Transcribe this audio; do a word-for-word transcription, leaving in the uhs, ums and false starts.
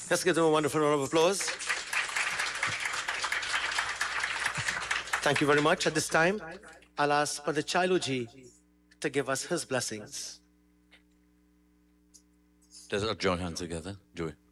Let's give them a wonderful round of applause. Thank you very much. At this time, I'll ask Pandit Chailuji to give us his blessings. Let's all join hands together, Joey.